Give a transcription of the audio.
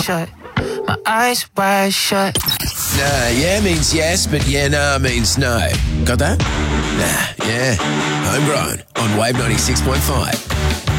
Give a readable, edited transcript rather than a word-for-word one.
shut. My eyes wide shut. Nah, yeah means yes, but yeah, nah means no. Got that? Nah, yeah. Homegrown on Wave 96.5.